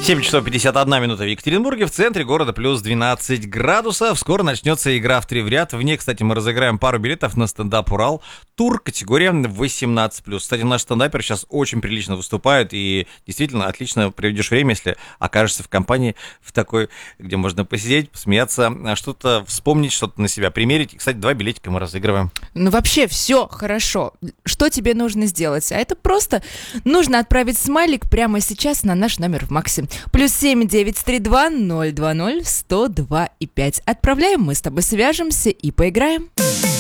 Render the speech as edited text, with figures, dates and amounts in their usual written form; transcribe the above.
7 часов 51 минута в Екатеринбурге, в центре города плюс 12 градусов. Скоро начнется игра в 3 в ряд. В ней, кстати, мы разыграем пару билетов на стендап «Урал». Тур, категория 18+. Кстати, наш стендаперы сейчас очень прилично выступают, и действительно отлично проведешь время, если окажешься в компании в такой, где можно посидеть, посмеяться, что-то вспомнить, что-то на себя примерить. И, кстати, 2 билетика мы разыгрываем. Ну, вообще, все хорошо. Что тебе нужно сделать? А это просто нужно отправить смайлик прямо сейчас на наш номер в Максе. +7 932 020 102 и 5. Отправляем, мы с тобой свяжемся и поиграем.